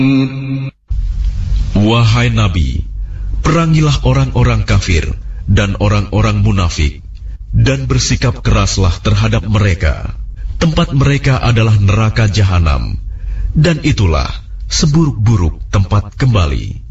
Wahai Nabi, perangilah orang-orang kafir dan orang-orang munafik, dan bersikap keraslah terhadap mereka. Tempat mereka adalah neraka jahanam, dan itulah seburuk-buruk tempat kembali.